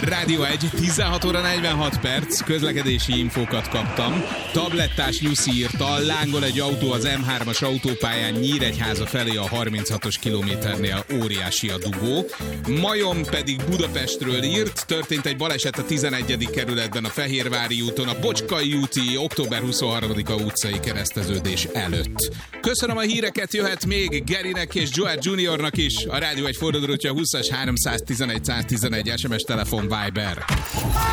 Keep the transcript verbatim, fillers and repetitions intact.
Rádió egy, tizenhat óra negyvenhat perc, közlekedési infókat kaptam. Tablettás Nyuszi írta, lángol egy autó az em hármas autópályán Nyíregyháza felé a harminchatos kilométernél, óriási a dugó. Majom pedig Budapestről írt, történt egy baleset a tizenegyedik kerületben a Fehérvári úton, a Bocskai úti október huszonharmadika utcai kereszteződés előtt. Köszönöm a híreket, jöhet még Gerinek és Joe juniornak is. A Rádió egy fordulótja húszas háromszáztizenegy száztizenegy es em es telefon Viber.